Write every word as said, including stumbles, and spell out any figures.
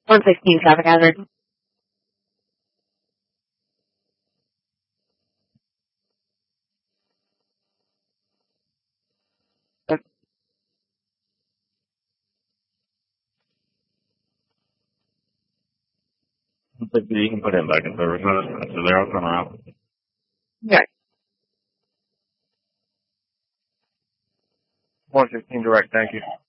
one sixteen traffic hazard. You can put him back in service. So they're all coming out. Okay. one sixteen direct, thank you.